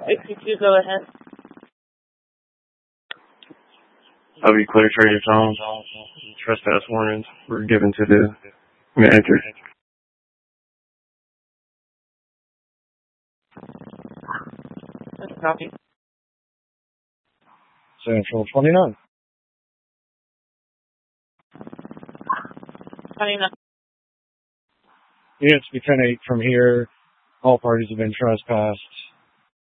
822, go ahead. I'll be clear for your phone. Trespass warnings were given to the manager. Copy. Central 29. 29. Units be 10-8 from here. All parties have been trespassed.